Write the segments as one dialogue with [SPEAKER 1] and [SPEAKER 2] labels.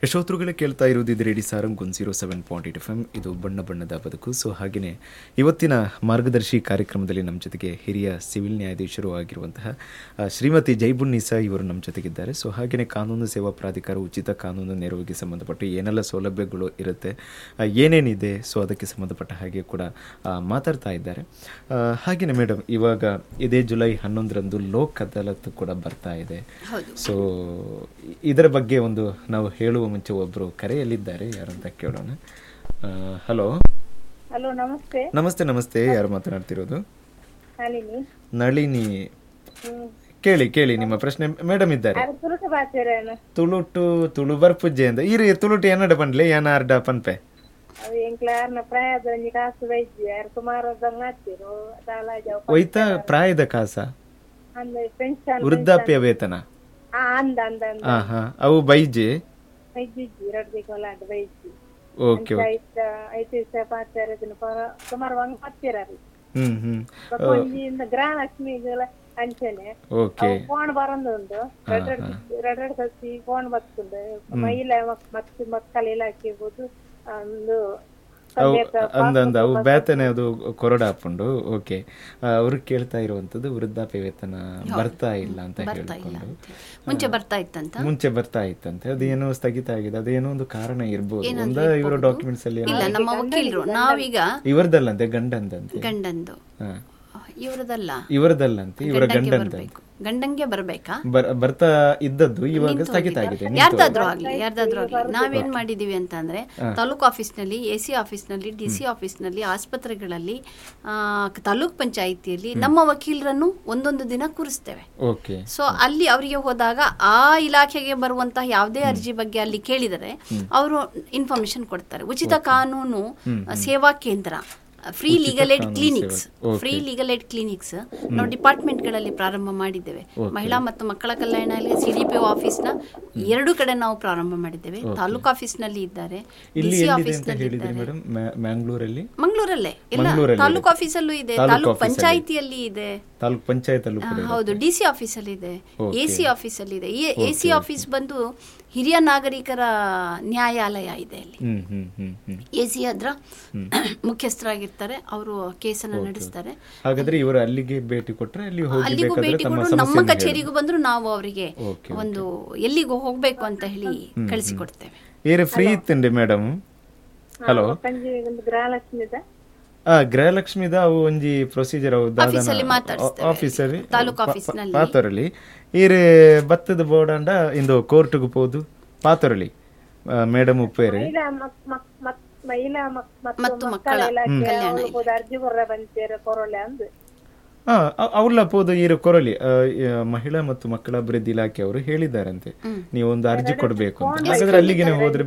[SPEAKER 1] ಯಶೋತ್ರುಗಳೇ ಕೇಳ್ತಾ ಇರೋದು ಇದು ರೇಡಿ ಸಾರಂಗ್ 107.8 FM. ಇದು ಬಣ್ಣ ಬಣ್ಣದ ಬದುಕು. ಸೊ ಹಾಗೆಯೇ ಇವತ್ತಿನ ಮಾರ್ಗದರ್ಶಿ ಕಾರ್ಯಕ್ರಮದಲ್ಲಿ ನಮ್ಮ ಜೊತೆಗೆ ಹಿರಿಯ ಸಿವಿಲ್ ನ್ಯಾಯಾಧೀಶರು ಆಗಿರುವಂತಹ ಶ್ರೀಮತಿ ಜೈಬುನ್ನೀಸಾ ಇವರು ನಮ್ಮ ಜೊತೆಗಿದ್ದಾರೆ. ಸೊ ಹಾಗೆಯೇ ಕಾನೂನು ಸೇವಾ ಪ್ರಾಧಿಕಾರ ಉಚಿತ ಕಾನೂನು ನೆರವಿಗೆ ಸಂಬಂಧಪಟ್ಟು ಏನೆಲ್ಲ ಸೌಲಭ್ಯಗಳು ಇರುತ್ತೆ, ಏನೇನಿದೆ, ಸೊ ಅದಕ್ಕೆ ಸಂಬಂಧಪಟ್ಟ ಹಾಗೆ ಕೂಡ ಮಾತಾಡ್ತಾ ಇದ್ದಾರೆ. ಹಾಗೆಯೇ ಮೇಡಮ್, ಇವಾಗ ಇದೇ ಜುಲೈ 11ರಂದು ಲೋಕ್ ಅದಾಲತ್ ಕೂಡ ಬರ್ತಾ ಇದೆ. ಸೊ ಇದರ ಬಗ್ಗೆ ಒಂದು ನಾವು ಹೇಳುವ ಮುಂಚೆ ಒಬ್ರು ಕರೆಯಲ್ಲಿದ್ದಾರೆ, ಯಾರಂತ ಕೇಳೋಣ. ಹಲೋ
[SPEAKER 2] ಹಲೋ, ನಮಸ್ತೆ.
[SPEAKER 1] ನಮಸ್ತೆ ನಮಸ್ತೆ, ಯಾರು ಮಾತನಾಡ್ತಿರೋದು? ನಳಿನಿ. ಕೇಳಿ ನಿಮ್ಮ ಪ್ರಶ್ನೆ. ಮೇಡಮ್ ಇದ್ದಾರೆ. ತುಳು ಬರ್ಪುಜ್ಜೆ ಅಂತ ಇರು ತುಳುಟು ಏನಡ ಪನ್ಲೆ ಏನ ಅರ್ಡ ಪನ್ಪೆ ಒಯ್ತಾ ಪ್ರಾಯದ ಕಾಸ ವೃದ್ಧಾಪ್ಯ ವೇತನ ಅವು ಬೈಜೆ. ಓಕೆ
[SPEAKER 2] ಗೃಹಲಕ್ಷ್ಮಿ ಅಂಚನೆ ಫೋನ್ ಬರಂದುಂಡು ಎರಡೆರಡು ಸತಿ ಫೋನ್ ಬರ್ತುಂಡು. ಮಹಿಳಾ ಮತ್ತು ಮಕ್ಕಳ ಇಲಾಖೆ ಇರ್ಬೋದು
[SPEAKER 1] ಅವು ಬೇತನೆ ಅದು ಕೊರಡ ಹಾಕೊಂಡು. ಓಕೆ, ಅವ್ರು ಕೇಳ್ತಾ ಇರುವಂತದ್ದು ವೃದ್ಧಾಪ್ಯ ವೇತನ ಬರ್ತಾ ಇಲ್ಲ ಅಂತ ಹೇಳ್ಕೊಂಡು.
[SPEAKER 3] ಮುಂಚೆ
[SPEAKER 1] ಬರ್ತಾ ಇತ್ತಂತೆ, ಅದೇನೋ ಸ್ಥಗಿತ ಆಗಿದೆ. ಅದೇನೋ ಒಂದು ಕಾರಣ ಇರ್ಬೋದು. ಇವರು ಡಾಕ್ಯುಮೆಂಟ್ಸ್ ಅಲ್ಲಿ
[SPEAKER 3] ನಮ್ಮ ವಕೀಲರು ನಾವೀಗ
[SPEAKER 1] ಇವರದಲ್ಲಂತೆ ಗಂಡಂದು ಇವರದಲ್ಲಂತೆ ಇವರ
[SPEAKER 3] ಗಂಡಂಗೆ ಬರ್ಬೇಕಾ
[SPEAKER 1] ಬರ್ತಾ ಇದ್ದದ್ದು ಇವಾಗ ಸ್ಥಗಿತ ಆಗಿದೆ.
[SPEAKER 3] ಯಾರ್ದಾದ್ರೂ ಆಗ್ಲಿ ನಾವೇನ್ ಮಾಡಿದೀವಿ ಅಂತ ಅಂದ್ರೆ ತಾಲೂಕು ಆಫೀಸ್ನಲ್ಲಿ, AC ಆಫೀಸ್ನಲ್ಲಿ, DC ಆಫೀಸ್ನಲ್ಲಿ, ಆಸ್ಪತ್ರೆಗಳಲ್ಲಿ, ತಾಲೂಕ್ ಪಂಚಾಯಿತಿಯಲ್ಲಿ ನಮ್ಮ ವಕೀಲರನ್ನು ಒಂದೊಂದು ದಿನ ಕೂರಿಸ್ತೇವೆ. ಸೊ ಅಲ್ಲಿ ಅವರಿಗೆ ಹೋದಾಗ ಆ ಇಲಾಖೆಗೆ ಬರುವಂತಹ ಯಾವುದೇ ಅರ್ಜಿ ಬಗ್ಗೆ ಅಲ್ಲಿ ಕೇಳಿದರೆ ಅವರು ಇನ್ಫಾರ್ಮೇಶನ್ ಕೊಡ್ತಾರೆ. ಉಚಿತ ಕಾನೂನು ಸೇವಾ ಕೇಂದ್ರ, ಫ್ರೀ ಲೀಗಲ್ ಏಡ್ ಕ್ಲಿನಿಕ್ಸ್ ನಾವು ಡಿಪಾರ್ಟ್ಮೆಂಟ್ಗಳಲ್ಲಿ ಪ್ರಾರಂಭ ಮಾಡಿದ್ದೇವೆ. ಮಹಿಳಾ ಮತ್ತು ಮಕ್ಕಳ ಕಲ್ಯಾಣ CDPO ಆಫೀಸ್ನ 2 ಕಡೆ ನಾವು ಪ್ರಾರಂಭ ಮಾಡಿದ್ದೇವೆ. ತಾಲೂಕು ಆಫೀಸ್ನಲ್ಲಿ ಇದ್ದಾರೆ, DC ಆಫೀಸ್ನಲ್ಲಿ ಇದ್ದಾರೆ, ಮಂಗಳೂರಲ್ಲೇ ಎಲ್ಲ ತಾಲೂಕು ಆಫೀಸಲ್ಲೂ ಇದೆ, ತಾಲೂಕು ಪಂಚಾಯಿತಿಯಲ್ಲಿ ಇದೆ,
[SPEAKER 1] ತಾಲೂಕ್ ಪಂಚಾಯತ್
[SPEAKER 3] ಹೌದು, DC ಆಫೀಸಲ್ಲಿ ಇದೆ, AC ಆಫೀಸಲ್ಲಿ ಇದೆ. AC ಆಫೀಸ್ ಬಂದು ಹಿರಿಯ ನಾಗರಿಕರ ನ್ಯಾಯಾಲಯ ಇದೆ. ಅಲ್ಲಿ AC ಹತ್ರ ಮುಖ್ಯಸ್ಥರಾಗಿರ್ತಾರೆ, ಅವರು ಕೇಸನ್ನು ನಡೆಸ್ತಾರೆ.
[SPEAKER 1] ಹಾಗಾದ್ರೆ ಇವರು ಅಲ್ಲಿಗೆ ಭೇಟಿ ಕೊಟ್ಟರೆ
[SPEAKER 3] ಅಲ್ಲಿಗೂ ಭೇಟಿ ಕೊಟ್ಟು ನಮ್ಮ ಕಚೇರಿಗೂ ಬಂದ್ರು ನಾವು ಅವರಿಗೆ ಒಂದು ಎಲ್ಲಿಗೂ ಹೋಗ್ಬೇಕು ಅಂತ ಹೇಳಿ ಕಳಿಸಿಕೊಡ್ತೇವೆ.
[SPEAKER 1] Free ಇತ್ತಂడి madam. ಹಲೋ, ಗೃಹಲಕ್ಷ್ಮಿದ ಅವು ಒಂಜಿ ಪ್ರೊಸೀಜರ್ ಆಫೀಸಲ್ಲಿ ಪಾತೊರಲಿ ಈರೆ ಬತ್ತದ ಬೋರ್ಡ್ ಇಂದು ಕೋರ್ಟ್ಗೆ ಹೋದು ಪಾತೊರಲಿ ಮೇಡಮ್ ಉಪ್ಪೇರಿ ಅವಲ್ಲ ಪೋದು ಈರು ಕೊರಲಿ ಮಹಿಳಾ ಮತ್ತು ಮಕ್ಕಳ ಅಭಿವೃದ್ಧಿ ಇಲಾಖೆ ಅವರು ಹೇಳಿದ್ದಾರಂತೆ ನೀವು ಒಂದು ಅರ್ಜಿ ಕೊಡ್ಬೇಕು ಅಂತ. ಹಾಗಾದ್ರೆ ಅಲ್ಲಿಗೆ ಹೋದ್ರೆ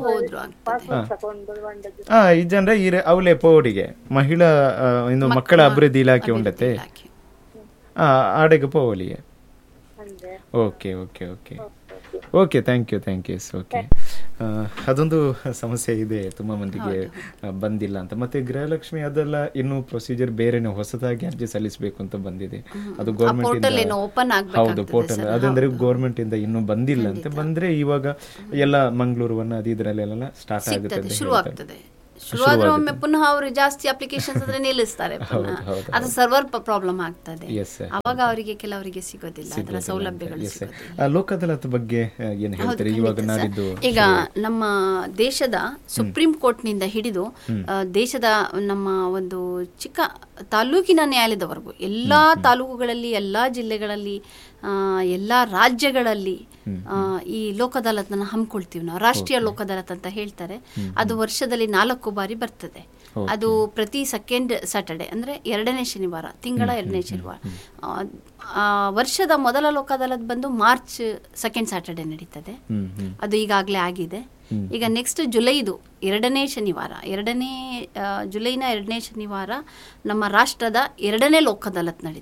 [SPEAKER 1] ಇಜಂದ್ರೆ ಈರೆ ಅವಳೆ ಪೋಡಿಗೆ ಮಹಿಳಾ ಇನ್ನು ಮಕ್ಕಳ ಅಭಿವೃದ್ಧಿ ಇಲಾಖೆ ಉಂಡತೆ ಆಡೆಗೆ ಪೋವಲಿಗೆ. Okay okay okay okay, thank you. Okay, ಅದೊಂದು ಸಮಸ್ಯೆ ಇದೆ, ತುಂಬಾ ಮಂದಿಗೆ ಬಂದಿಲ್ಲ ಅಂತ. ಮತ್ತೆ ಗೃಹಲಕ್ಷ್ಮಿ ಅದೆಲ್ಲ ಇನ್ನೂ ಪ್ರೊಸೀಜರ್ ಬೇರೆನೆ ಹೊಸದಾಗಿ ಅರ್ಜಿ ಸಲ್ಲಿಸಬೇಕು ಅಂತ ಬಂದಿದೆ. ಅದು ಗೌರ್ಮೆಂಟ್ ಹೌದು, ಪೋರ್ಟಲ್ ಅದಂದ್ರೆ ಗೌರ್ಮೆಂಟ್ ಇಂದ ಇನ್ನೂ ಬಂದಿಲ್ಲ ಅಂತ. ಬಂದ್ರೆ ಇವಾಗ ಎಲ್ಲ ಮಂಗಳೂರು ಅದು ಇದರಲ್ಲೆಲ್ಲ ಸ್ಟಾರ್ಟ್ ಆಗುತ್ತೆ.
[SPEAKER 3] ಶುರುವಾದ್ರೆ ಒಮ್ಮೆ ಪುನಃ ಅವರು ಜಾಸ್ತಿ ಅಪ್ಲಿಕೇಶನ್ಸ್ ಅಂದ್ರೆ ನಿಲ್ಲಿಸ್ತಾರೆ, ಅದು ಸರ್ವರ್ ಪ್ರಾಬ್ಲಮ್ ಆಗ್ತದೆ. ಅವಾಗ ಅವರಿಗೆ ಕೆಲವರಿಗೆ ಸಿಗೋದಿಲ್ಲ ಅದರ ಸೌಲಭ್ಯಗಳು.
[SPEAKER 1] ಲೋಕ ಅದಾಲತ್ ಬಗ್ಗೆ ಏನು ಹೇಳ್ತಾರೆ ಇವಾಗ ನಾಡಿದ್ದು?
[SPEAKER 3] ಈಗ ನಮ್ಮ ದೇಶದ ಸುಪ್ರೀಂ ಕೋರ್ಟ್ ನಿಂದ ಹಿಡಿದು ದೇಶದ ನಮ್ಮ ಒಂದು ಚಿಕ್ಕ ತಾಲೂಕಿನ ನ್ಯಾಯಾಲಯದವರೆಗೂ ಎಲ್ಲಾ ತಾಲೂಕುಗಳಲ್ಲಿ, ಎಲ್ಲಾ ಜಿಲ್ಲೆಗಳಲ್ಲಿ, ಎಲ್ಲ ರಾಜ್ಯಗಳಲ್ಲಿ ಈ ಲೋಕ ಅದಾಲತ್ನ ಹಮ್ಮಿಕೊಳ್ತೀವಿ ನಾವು. ರಾಷ್ಟ್ರೀಯ ಲೋಕ ಅದಾಲತ್ ಅಂತ ಹೇಳ್ತಾರೆ. ಅದು ವರ್ಷದಲ್ಲಿ 4 ಬಾರಿ ಬರ್ತದೆ. ಅದು ಪ್ರತಿ ಸೆಕೆಂಡ್ ಸ್ಯಾಟರ್ಡೆ ಅಂದ್ರೆ 2ನೇ ಶನಿವಾರ, ತಿಂಗಳ 2ನೇ ಶನಿವಾರ. ವರ್ಷದ ಮೊದಲ ಲೋಕ ಅದಾಲತ್ ಬಂದು ಮಾರ್ಚ್ 2nd ಸ್ಯಾಟರ್ಡೆ ನಡೀತದೆ. ಅದು ಈಗಾಗಲೇ ಆಗಿದೆ. ಈಗ ನೆಕ್ಸ್ಟ್ ಜುಲೈದು 2ನೇ ಶನಿವಾರ, ಜುಲೈನ 2ನೇ ಶನಿವಾರ ನಮ್ಮ ರಾಷ್ಟ್ರದ 2ನೇ ಲೋಕ ಅದಾಲತ್ ನಡೀತದೆ.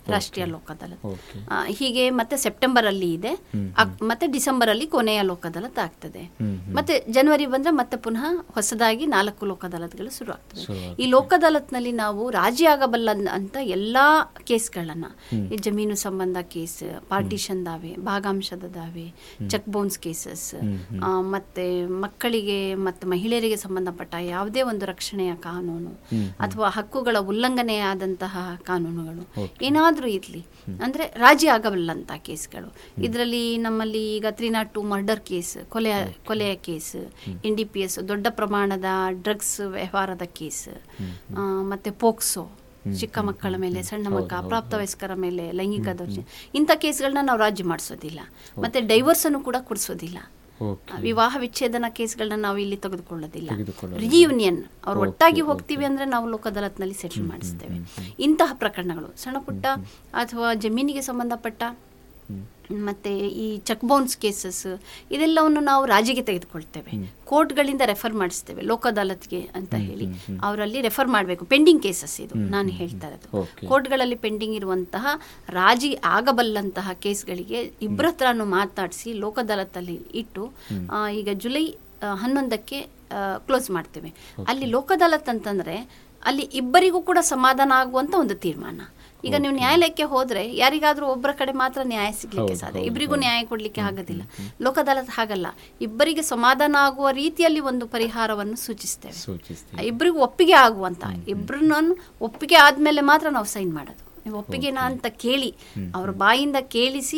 [SPEAKER 3] ರಾಷ್ಟ್ರೀಯ ಲೋಕ ಅದಾಲತ್. ಹೀಗೆ ಮತ್ತೆ ಸೆಪ್ಟೆಂಬರ್ ಅಲ್ಲಿ ಇದೆ, ಮತ್ತೆ ಡಿಸೆಂಬರ್ ಅಲ್ಲಿ ಕೊನೆಯ ಲೋಕ ಅದಾಲತ್ ಆಗ್ತದೆ. ಮತ್ತೆ ಜನವರಿ ಬಂದ್ರೆ ಮತ್ತೆ ಪುನಃ ಹೊಸದಾಗಿ 4 ಲೋಕ ಅದಾಲತ್ಗಳು ಶುರು ಆಗ್ತದೆ. ಈ ಲೋಕ ಅದಾಲತ್ನಲ್ಲಿ ನಾವು ರಾಜಿ ಆಗಬಲ್ಲ ಅಂತ ಎಲ್ಲಾ ಕೇಸ್ಗಳನ್ನ, ಈ ಜಮೀನು ಸಂಬಂಧ ಕೇಸ್, ಪಾರ್ಟಿಷನ್ ದಾವೆ, ಭಾಗಾಂಶದ ದಾವೆ, ಚೆಕ್ ಬೌನ್ಸ್ ಕೇಸಸ್, ಮತ್ತೆ ಮಕ್ಕಳಿಗೆ ಮತ್ತು ಮಹಿಳೆಯರಿಗೆ ಸಂಬಂಧಪಟ್ಟ ಯಾವುದೇ ಒಂದು ರಕ್ಷಣೆಯ ಕಾನೂನು ಅಥವಾ ಹಕ್ಕುಗಳ ಉಲ್ಲಂಘನೆ ಆದಂತಹ ಕಾನೂನುಗಳು ಏನಾದ್ರೂ ಇರ್ಲಿ ಅಂದ್ರೆ ರಾಜಿ ಆಗಬಲ್ಲಂತ ಕೇಸ್ಗಳು. ಇದರಲ್ಲಿ ನಮ್ಮಲ್ಲಿ ಈಗ 302 ಮರ್ಡರ್ ಕೇಸ್, ಕೊಲೆಯ ಕೇಸ್, NDPS ದೊಡ್ಡ ಪ್ರಮಾಣದ ಡ್ರಗ್ಸ್ ವ್ಯವಹಾರದ ಕೇಸ್, ಮತ್ತೆ ಪೋಕ್ಸೋ ಚಿಕ್ಕ ಮಕ್ಕಳ ಮೇಲೆ, ಸಣ್ಣ ಮಕ್ಕಳ, ಅಪ್ರಾಪ್ತ ವಯಸ್ಕರ ಮೇಲೆ ಲೈಂಗಿಕ ದೌರ್ಜನ್ಯ, ಇಂಥ ಕೇಸ್ಗಳನ್ನ ನಾವು ರಾಜಿ ಮಾಡಿಸೋದಿಲ್ಲ. ಮತ್ತೆ ಡೈವರ್ಸ್ ಅನ್ನು ಕೂಡ ಕೊಡಿಸೋದಿಲ್ಲ. ವಿವಾಹ ವಿಚ್ಛೇದನ ಕೇಸ್ಗಳನ್ನ ನಾವು ಇಲ್ಲಿ ತೆಗೆದುಕೊಳ್ಳೋದಿಲ್ಲ. ರಿಯೂನಿಯನ್ ಅವ್ರು ಒಟ್ಟಾಗಿ ಹೋಗ್ತೀವಿ ಅಂದ್ರೆ ನಾವು ಲೋಕ ಅದಾಲತ್ನಲ್ಲಿ ಸೆಟಲ್ ಮಾಡಿಸ್ತೇವೆ. ಇಂತಹ ಪ್ರಕರಣಗಳು ಸಣ್ಣ ಪುಟ್ಟ ಅಥವಾ ಜಮೀನಿಗೆ ಸಂಬಂಧಪಟ್ಟ ಮತ್ತೆ ಈ ಚೆಕ್ ಬೌನ್ಸ್ ಕೇಸಸ್ ಇದೆಲ್ಲವನ್ನು ನಾವು ರಾಜಿಗೆ ತೆಗೆದುಕೊಳ್ತೇವೆ. ಕೋರ್ಟ್ಗಳಿಂದ ರೆಫರ್ ಮಾಡಿಸ್ತೇವೆ ಲೋಕ ಅದಾಲತ್ಗೆ ಅಂತ ಹೇಳಿ, ಅವರಲ್ಲಿ ರೆಫರ್ ಮಾಡಬೇಕು. ಪೆಂಡಿಂಗ್ ಕೇಸಸ್ ಇದು ನಾನು ಹೇಳ್ತಾ ಇರೋದು. ಕೋರ್ಟ್ಗಳಲ್ಲಿ ಪೆಂಡಿಂಗ್ ಇರುವಂತಹ ರಾಜಿ ಆಗಬಲ್ಲಂತಹ ಕೇಸ್ಗಳಿಗೆ ಇಬ್ಬರ ಹತ್ರನೂ ಮಾತಾಡಿಸಿ ಲೋಕ ಅದಾಲತ್ತಲ್ಲಿ ಇಟ್ಟು ಈಗ ಜುಲೈ 11ಕ್ಕೆ ಕ್ಲೋಸ್ ಮಾಡ್ತೇವೆ. ಅಲ್ಲಿ ಲೋಕ ಅದಾಲತ್ ಅಂತಂದ್ರೆ ಅಲ್ಲಿ ಇಬ್ಬರಿಗೂ ಕೂಡ ಸಮಾಧಾನ ಆಗುವಂತ ಒಂದು ತೀರ್ಮಾನ. ಈಗ ನೀವು ನ್ಯಾಯಾಲಯಕ್ಕೆ ಹೋದ್ರೆ ಯಾರಿಗಾದ್ರೂ ಒಬ್ಬರ ಕಡೆ ಮಾತ್ರ ನ್ಯಾಯ ಸಿಗ್ಲಿಕ್ಕೆ ಸಾಧ್ಯ, ಇಬ್ಬರಿಗೂ ನ್ಯಾಯ ಕೊಡ್ಲಿಕ್ಕೆ ಆಗೋದಿಲ್ಲ. ಲೋಕ ಅದಾಲತ್ ಹಾಗಲ್ಲ, ಇಬ್ಬರಿಗೆ ಸಮಾಧಾನ ಆಗುವ ರೀತಿಯಲ್ಲಿ ಒಂದು ಪರಿಹಾರವನ್ನು ಸೂಚಿಸ್ತೇವೆ. ಇಬ್ಬರಿಗೂ ಒಪ್ಪಿಗೆ ಆಗುವಂತ, ಇಬ್ಬರನ್ನ ಒಪ್ಪಿಗೆ ಆದ್ಮೇಲೆ ಮಾತ್ರ ನಾವು ಸೈನ್ ಮಾಡೋದು. ನೀವು ಒಪ್ಪಿಗೆನಾ ಅಂತ ಕೇಳಿ ಅವ್ರ ಬಾಯಿಂದ ಕೇಳಿಸಿ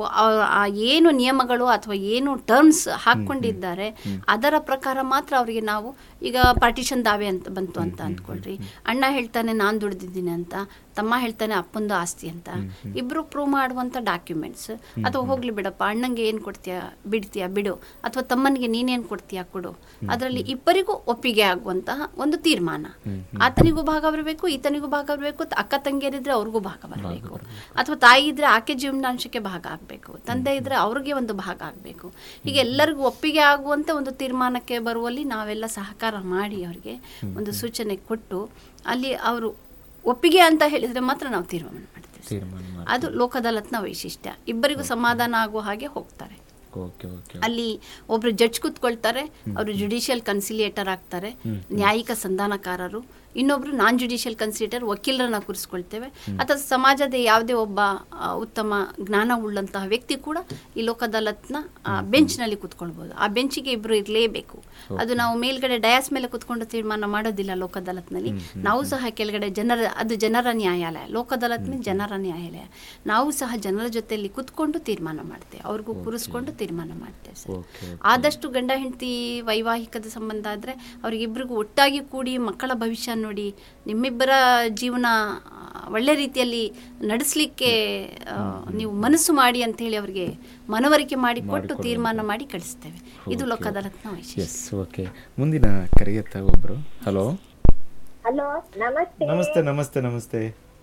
[SPEAKER 3] ಏನು ನಿಯಮಗಳು ಅಥವಾ ಏನು ಟರ್ಮ್ಸ್ ಹಾಕೊಂಡಿದ್ದಾರೆ ಅದರ ಪ್ರಕಾರ ಮಾತ್ರ ಅವರಿಗೆ ನಾವು, ಈಗ ಪಾರ್ಟಿಷನ್ ದಾವೆ ಅಂತ ಬಂತು ಅಂತ ಅಂದ್ಕೊಳ್ರಿ, ಅಣ್ಣ ಹೇಳ್ತಾನೆ ನಾನು ದುಡ್ದಿದ್ದೀನಿ ಅಂತ, ತಮ್ಮ ಹೇಳ್ತಾನೆ ಅಪ್ಪಂದು ಆಸ್ತಿ ಅಂತ, ಇಬ್ರು ಪ್ರೂವ್ ಮಾಡುವಂತ ಡಾಕ್ಯುಮೆಂಟ್ಸ್, ಅಥವಾ ಹೋಗ್ಲಿ ಬಿಡಪ್ಪ ಅಣ್ಣಂಗೆ ಏನ್ ಕೊಡ್ತೀಯಾ ಬಿಡ್ತೀಯಾ ಬಿಡು, ಅಥವಾ ತಮ್ಮನಿಗೆ ನೀನೇನ್ ಕೊಡ್ತೀಯಾ ಕೊಡು, ಅದರಲ್ಲಿ ಇಬ್ಬರಿಗೂ ಒಪ್ಪಿಗೆ ಆಗುವಂತಹ ಒಂದು ತೀರ್ಮಾನ. ಆತನಿಗೂ ಭಾಗ ಬರಬೇಕು, ಈತನಿಗೂ ಭಾಗ ಬರಬೇಕು, ಅಕ್ಕ ತಂಗಿಯರಿದ್ರೆ ಅವ್ರಿಗೂ ಭಾಗ ಬರಬೇಕು, ಅಥವಾ ತಾಯಿ ಇದ್ರೆ ಆಕೆ ಜೀವನಾಂಶಕ್ಕೆ ಭಾಗ ಆಗ್ಬೇಕು, ತಂದೆ ಇದ್ರೆ ಅವ್ರಿಗೆ ಒಂದು ಭಾಗ ಆಗ್ಬೇಕು. ಹೀಗೆ ಎಲ್ಲರಿಗೂ ಒಪ್ಪಿಗೆ ಆಗುವಂತ ಒಂದು ತೀರ್ಮಾನಕ್ಕೆ ಬರುವಲ್ಲಿ ನಾವೆಲ್ಲ ಸಹಕಾರ ಮಾಡಿ ಅವರಿಗೆ ಒಂದು ಸೂಚನೆ ಕೊಟ್ಟು, ಅಲ್ಲಿ ಅವರು ಒಪ್ಪಿಗೆ ಅಂತ ಹೇಳಿದ್ರೆ ಮಾತ್ರ ನಾವು ತೀರ್ಮಾನ ಮಾಡ್ತೇವೆ. ಅದು ಲೋಕ ಅದಾಲತ್ನ ವೈಶಿಷ್ಟ್ಯ. ಇಬ್ಬರಿಗೂ ಸಮಾಧಾನ ಆಗುವ ಹಾಗೆ ಹೋಗ್ತಾರೆ. ಅಲ್ಲಿ ಒಬ್ರು ಜಡ್ಜ್ ಕೂತ್ಕೊಳ್ತಾರೆ, ಅವರು ಜುಡಿಷಿಯಲ್ ಕನ್ಸಿಲಿಯೇಟರ್ ಆಗ್ತಾರೆ, ನ್ಯಾಯಿಕ ಸಂಧಾನಕಾರರು. ಇನ್ನೊಬ್ರು ನಾನ್ ಜುಡಿಷಿಯಲ್ ಕನ್ಸಿಲಿಯೇಟರ್, ವಕೀಲರನ್ನ ಕೂರಿಸ್ಕೊಳ್ತೇವೆ. ಅಥವಾ ಸಮಾಜದ ಯಾವುದೇ ಒಬ್ಬ ಉತ್ತಮ ಜ್ಞಾನ ಉಳ್ಳಂತಹ ವ್ಯಕ್ತಿ ಕೂಡ ಈ ಲೋಕ ಅದಾಲತ್ನ ಬೆಂಚ್ ನಲ್ಲಿ ಕೂತ್ಕೊಳ್ಬಹುದು. ಆ ಬೆಂಚಿಗೆ ಇಬ್ರು ಇರಲೇಬೇಕು. ಅದು ನಾವು ಮೇಲ್ಗಡೆ ಡಯಾಸ್ ಮೇಲೆ ಕೂತ್ಕೊಂಡು ತೀರ್ಮಾನ ಮಾಡೋದಿಲ್ಲ. ಲೋಕ ಅದಾಲತ್ನಲ್ಲಿ ನಾವು ಸಹ ಕೆಳಗಡೆ ಅದು ಜನರ ನ್ಯಾಯಾಲಯ, ಲೋಕ ಅದಾಲತ್ನ ಜನರ ನ್ಯಾಯಾಲಯ. ನಾವು ಸಹ ಜನರ ಜೊತೆಯಲ್ಲಿ ಕೂತ್ಕೊಂಡು ತೀರ್ಮಾನ ಮಾಡ್ತೇವೆ, ಅವ್ರಿಗೂ ಕೂರಿಸ್ಕೊಂಡು ತೀರ್ಮಾನ ಮಾಡ್ತೇವೆ ಸರ್. ಆದಷ್ಟು ಗಂಡ ಹೆಂಡತಿ ವೈವಾಹಿಕದ ಸಂಬಂಧ ಆದ್ರೆ ಅವ್ರಿಗಿಬ್ರಿಗೂ ಒಟ್ಟಾಗಿ ಕೂಡಿ ಮಕ್ಕಳ ಭವಿಷ್ಯ ನೋಡಿ, ನಿಮ್ಮಿಬ್ಬರ ಜೀವನ ಒಳ್ಳೆ ರೀತಿಯಲ್ಲಿ ನಡೆಸಲಿಕ್ಕೆ ನೀವು ಮನಸ್ಸು ಮಾಡಿ ಅಂತ ಹೇಳಿ ಅವರಿಗೆ ಮನವರಿಕೆ ಮಾಡಿ ಕೊಟ್ಟು ತೀರ್ಮಾನ ಮಾಡಿ ಕಳಿಸ್ತೇವೆ. ಇದು ಲೋಕ ಅದಾಲತ್ನ ವೈಶಿಷ್ಟ್ಯ.
[SPEAKER 1] ಮುಂದಿನ ಕರೆಯತ್ತ ಒಬ್ರು. ಹಲೋ
[SPEAKER 2] ಹಲೋ, ನಮಸ್ತೆ.
[SPEAKER 1] ನಮಸ್ತೆ ನಮಸ್ತೆ ನಮಸ್ತೆ.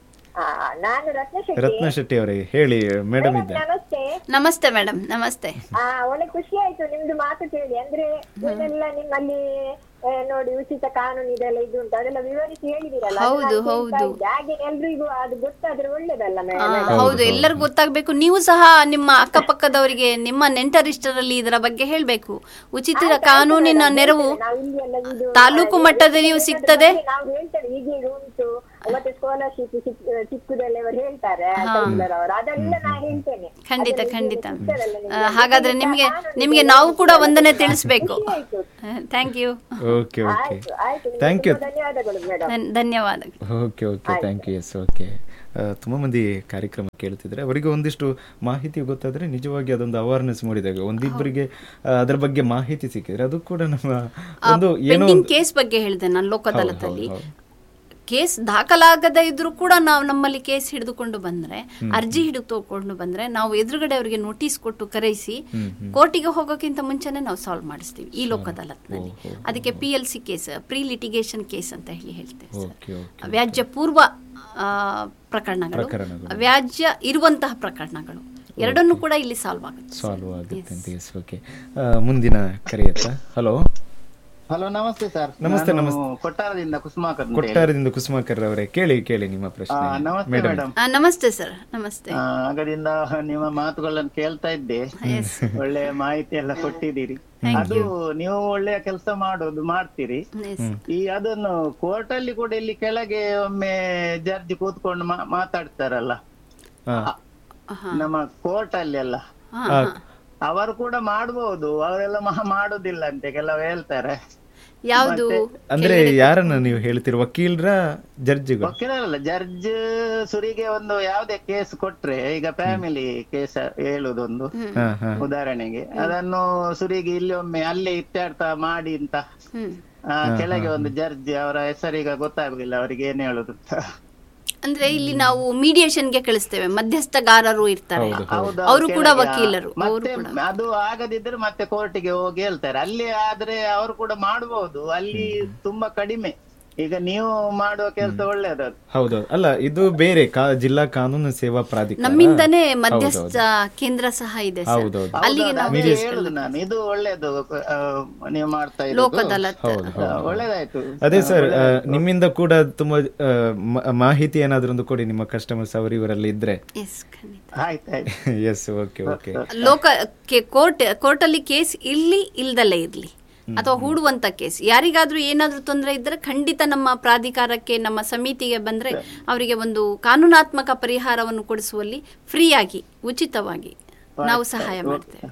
[SPEAKER 2] ನಾನು
[SPEAKER 1] ರತ್ನ ಶೆಟ್ಟಿ ಅವರೇ, ಹೇಳಿ ಮೇಡಮ್ ಇದ್ದ.
[SPEAKER 2] ನಮಸ್ತೆ.
[SPEAKER 3] ನಮಸ್ತೆ ಮೇಡಮ್, ನಮಸ್ತೆ.
[SPEAKER 2] ಒಳ್ಳೆ ಖುಷಿ ಆಯ್ತು ನಿಮ್ದು ಮಾತು ಕೇಳಿ. ಅಂದ್ರೆ ಇದೆಲ್ಲ ನಿಮ್ಮಲ್ಲಿ ನೋಡಿ ಉಚಿತ ಕಾನೂನು ಇದೆಲ್ಲ ಇದು ಉಂಟು, ಅದೆಲ್ಲ ವಿವರಿಸಿ ಹೇಳಿದಿರಲ್ಲ.
[SPEAKER 3] ಹೌದು ಹೌದು,
[SPEAKER 2] ಹಾಗೆ ಎಲ್ರಿಗೂ ಅದು ಗೊತ್ತಾದ್ರೆ ಒಳ್ಳೇದಲ್ಲ.
[SPEAKER 3] ಹೌದು, ಎಲ್ಲರಿಗೂ ಗೊತ್ತಾಗಬೇಕು. ನೀವು ಸಹ ನಿಮ್ಮ ಅಕ್ಕಪಕ್ಕದವರಿಗೆ, ನಿಮ್ಮ ನೆಂಟರಿಷ್ಟರಲ್ಲಿ ಇದರ ಬಗ್ಗೆ ಹೇಳ್ಬೇಕು. ಉಚಿತ ಕಾನೂನಿನ ನೆರವು ತಾಲೂಕು ಮಟ್ಟದಲ್ಲಿಯೂ ಸಿಗ್ತದೆ.
[SPEAKER 2] ನಾವು ಹೇಳ್ತೇವೆ ಹೀಗೆ ಉಂಟು, ಮತ್ತೆ ಸ್ಕಾಲರ್ಶಿಪ್ ಸಿಕ್ಕುದೆಲ್ಲ ಇವರು ಹೇಳ್ತಾರೆ, ಅದೆಲ್ಲ ನಾ ಹೇಳ್ತೇನೆ.
[SPEAKER 3] ಖಂಡಿತ ಖಂಡಿತ. ಹಾಗಾದ್ರೆ ನಿಮ್ಗೆ ನಾವು ಕೂಡ ವಂದನೆ ತಿಳಿಸ್ಬೇಕು. Thank you.
[SPEAKER 1] Okay okay, thank you,
[SPEAKER 3] ಧನ್ಯವಾದಗಳು.
[SPEAKER 1] Okay okay, thank you. S, okay. ತುಂಬ ಮಂದಿ ಕಾರ್ಯಕ್ರಮ ಕೇಳ್ತಿದ್ರೆ ಅವರಿಗೆ ಒಂದಿಷ್ಟು ಮಾಹಿತಿ ಗೊತ್ತಾದ್ರೆ ನಿಜವಾಗಿ ಅದೊಂದು ಅವೇರ್ನೆಸ್ ಮೂಡಿದಾಗ, ಒಂದಿಬ್ಬರಿಗೆ ಅದರ ಬಗ್ಗೆ ಮಾಹಿತಿ ಸಿಕ್ಕಿದ್ರೆ ಅದು ಕೂಡ ನಮ್ಮ ಒಂದು ಏನೋ
[SPEAKER 3] ಕೇಸ್ ಬಗ್ಗೆ ಹೇಳಿದೆ ನಾನು. ಲೋಕ ಅದಾಲತಲ್ಲಿ ಕೇಸ್ ದಾಖಲಾಗದೇ ಇದ್ರೂ ಕೂಡ ನಾವು ನಮ್ಮಲ್ಲಿ ಕೇಸ್ ಹಿಡಿದುಕೊಂಡು ಬಂದ್ರೆ, ಅರ್ಜಿ ಹಿಡಿದುಕೊಂಡು ಬಂದ್ರೆ, ನಾವು ಎದುರುಗಡೆ ಅವರಿಗೆ ನೋಟಿಸ್ ಕೊಟ್ಟು ಕರೆಯಿಸಿ ಕೋರ್ಟಿಗೆ ಹೋಗೋಕ್ಕಿಂತ ಮುಂಚೆನೆ ನಾವು ಸಾಲ್ವ್ ಮಾಡಿಸ್ತೀವಿ ಈ ಲೋಕ ಅದಾಲತ್ನಲ್ಲಿ. ಅದಕ್ಕೆ PLC case, pre litigation case ಅಂತ ಹೇಳಿ ಹೇಳ್ತೇವೆ ಸರ್. ವ್ಯಾಜ್ಯ ಪೂರ್ವ ಪ್ರಕರಣಗಳು, ವ್ಯಾಜ್ಯ ಇರುವಂತಹ ಪ್ರಕರಣಗಳು ಎರಡನ್ನೂ ಕೂಡ ಇಲ್ಲಿ ಸಾಲ್ವ್ ಆಗುತ್ತೆ.
[SPEAKER 1] ಮುಂದಿನ ಕರೆಯತ್ತ. ಹಲೋ
[SPEAKER 4] ಹಲೋ, ನಮಸ್ತೆ ಸರ್.
[SPEAKER 1] ನಮಸ್ತೆ,
[SPEAKER 4] ನಾನು
[SPEAKER 1] ನಮಸ್ತೆ.
[SPEAKER 4] ಕೊಟ್ಟಾರದಿಂದ ಕುಸುಮಾಕರ್ ಅಂತ ಹೇಳಿ.
[SPEAKER 1] ಕೊಟ್ಟಾರದಿಂದ ಕುಸುಮಾಕರ್ ಅವರೇ, ಕೇಳಿ ನಿಮ್ಮ ಪ್ರಶ್ನೆ.
[SPEAKER 4] ನಮಸ್ತೆ
[SPEAKER 1] ಮೇಡಮ್.
[SPEAKER 4] ಮೇಡಮ್.
[SPEAKER 3] ನಮಸ್ತೆ ಸರ್. ನಮಸ್ತೆ.
[SPEAKER 4] ಆಗದಿಂದ ನಿಮ್ಮ ಮಾತುಗಳನ್ನು ಕೇಳ್ತಾ ಇದ್ದೆ. ಒಳ್ಳೆ ಮಾಹಿತಿ ಎಲ್ಲ ಕೊಟ್ಟಿದ್ದೀರಿ. ಅದು ನೀವು ಒಳ್ಳೆಯ ಕೆಲಸ ಮಾಡ್ತೀರಿ. ಅದನ್ನು ಕೋರ್ಟ್ ಅಲ್ಲಿ ಕೂಡ ಇಲ್ಲಿ ಕೆಳಗೆ ಒಮ್ಮೆ ಜಡ್ಜ್ ಕೂತ್ಕೊಂಡು ಮಾತಾಡ್ತಾರಲ್ಲ, ನಮ್ಮ ಕೋರ್ಟ್ ಅಲ್ಲಿ ಎಲ್ಲ ಅವರು ಕೂಡ ಮಾಡ್ಬೋದು. ಅವರೆಲ್ಲ ಮಾಡುದಿಲ್ಲ ಅಂತೆ ಕೆಲವು ಹೇಳ್ತಾರೆ.
[SPEAKER 3] ಯಾವುದು
[SPEAKER 1] ಅಂದ್ರೆ ಯಾರನ್ನ ನೀವು ಹೇಳ್ತೀರಿ, ವಕೀಲರ ಜಡ್ಜ್?
[SPEAKER 4] ವಕೀಲರಲ್ಲ, ಜಡ್ಜ್ ಸುರಿಗೆ ಒಂದು ಯಾವ್ದೇ ಕೇಸ್ ಕೊಟ್ರೆ, ಈಗ ಫ್ಯಾಮಿಲಿ ಕೇಸ್ ಹೇಳುದೊಂದು ಉದಾಹರಣೆಗೆ, ಅದನ್ನು ಸುರಿಗೆ ಇಲ್ಲಿ ಒಮ್ಮೆ ಅಲ್ಲೇ ಇತ್ಯರ್ಥ ಮಾಡಿ ಅಂತ ಕೆಳಗೆ ಒಂದು ಜಡ್ಜ್, ಅವರ ಹೆಸರೀಗ ಗೊತ್ತಾಗುದಿಲ್ಲ ಅವರಿಗೆ ಏನ್ ಹೇಳುದು ಅಂತ.
[SPEAKER 3] ಅಂದ್ರೆ ಇಲ್ಲಿ ನಾವು ಮೀಡಿಯೇಷನ್ಗೆ ಕಳಿಸ್ತೇವೆ, ಮಧ್ಯಸ್ಥಗಾರರು ಇರ್ತಾರೆ, ಅವರು ಕೂಡ ವಕೀಲರು.
[SPEAKER 4] ಅದು ಆಗದಿದ್ರೆ ಮತ್ತೆ ಕೋರ್ಟಿಗೆ ಹೋಗಿ ಹೇಳ್ತಾರೆ. ಅಲ್ಲಿ ಆದ್ರೆ ಅವರು ಕೂಡ ಮಾಡಬಹುದು, ಅಲ್ಲಿ ತುಂಬಾ ಕಡಿಮೆ. ಈಗ ನೀವು ಮಾಡುವ ಕೆಲಸ ಒಳ್ಳೇದು.
[SPEAKER 1] ಹೌದು, ಅಲ್ಲ ಇದು ಬೇರೆ ಜಿಲ್ಲಾ ಕಾನೂನು ಸೇವಾ ಪ್ರಾಧಿಕಾರ,
[SPEAKER 3] ನಮ್ಮಿಂದನೇ ಮಧ್ಯಸ್ಥ ಕೇಂದ್ರ ಸಹ ಇದೆ ಸರ್. ಅಲ್ಲಿಗೆ ನಾವು
[SPEAKER 4] ಹೇಳುದು ನಾನು, ಇದು ಒಳ್ಳೇದು ನೀವು ಮಾಡ್ತಾ
[SPEAKER 3] ಲೋಕ ಅದಾಲತ್
[SPEAKER 4] ಒಳ್ಳೇದಾಯ್ತು.
[SPEAKER 1] ಅದೇ ಸರ್, ನಿಮ್ಮಿಂದ ಕೂಡ ತುಂಬಾ ಮಾಹಿತಿ ಏನಾದ್ರೂ ಒಂದು ಕೊಡಿ, ನಿಮ್ಮ ಕಸ್ಟಮರ್ಸ್ ಅವರು ಇವರಲ್ಲಿ ಇದ್ರೆ.
[SPEAKER 4] ಆಯ್ತಾಯ್ತು.
[SPEAKER 1] S, okay okay.
[SPEAKER 3] ಲೋಕ ಕೋರ್ಟ್ ಅಲ್ಲಿ ಕೇಸ್ ಇಲ್ದಲ್ಲೇ ಇರ್ಲಿ, ಅಥವಾ ಹೂಡುವಂತ ಕೇಸ್, ಯಾರಿಗಾದ್ರೂ ಏನಾದ್ರೂ ತೊಂದರೆ ಇದ್ರೆ ಖಂಡಿತ ನಮ್ಮ ಪ್ರಾಧಿಕಾರಕ್ಕೆ, ನಮ್ಮ ಸಮಿತಿಗೆ ಬಂದ್ರೆ ಅವರಿಗೆ ಒಂದು ಕಾನೂನಾತ್ಮಕ ಪರಿಹಾರವನ್ನು ಕೊಡಿಸುವಲ್ಲಿ ಫ್ರೀಯಾಗಿ, ಉಚಿತವಾಗಿ ನಾವು ಸಹಾಯ ಮಾಡ್ತೇವೆ.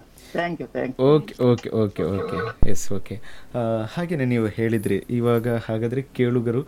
[SPEAKER 1] Okay okay okay okay. S, okay. ಹಾಗೇನೆ ನೀವು ಹೇಳಿದ್ರಿ, ಇವಾಗ ಹಾಗಾದ್ರೆ ಕೇಳುಗರು